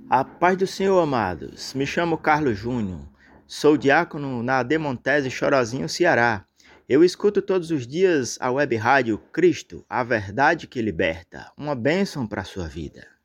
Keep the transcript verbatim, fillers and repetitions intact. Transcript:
A paz do Senhor, amados. Me chamo Carlos Júnior. Sou diácono na Demontese, Chorozinho, Ceará. Eu escuto todos os dias a web rádio Cristo, a verdade que liberta. Uma bênção para a sua vida.